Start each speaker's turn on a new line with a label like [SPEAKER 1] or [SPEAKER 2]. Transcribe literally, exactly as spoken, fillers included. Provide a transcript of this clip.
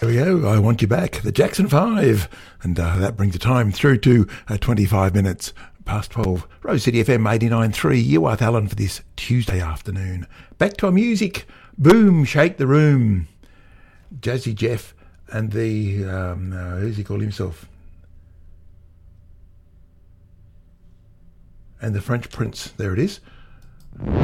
[SPEAKER 1] There we go. I Want You Back, the Jackson Five. And uh, that brings the time through to uh, twenty-five minutes past twelve. Rose City F M eighty-nine point three. You with Alan for this Tuesday afternoon. Back to our music. Boom, Shake the Room. Jazzy Jeff and the, um, uh, who's he call himself? And the French Prince. There it is.